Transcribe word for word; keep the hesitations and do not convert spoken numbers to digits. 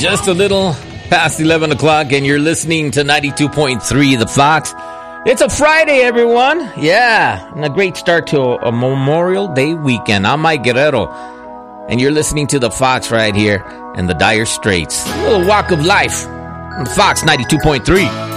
Just a little past eleven o'clock, and you're listening to ninety-two point three The Fox. It's a Friday, everyone. Yeah, and a great start to a, a Memorial Day weekend. I'm Mike Guerrero, and you're listening to The Fox right here in the Dire Straits. A little walk of life on The Fox ninety-two point three.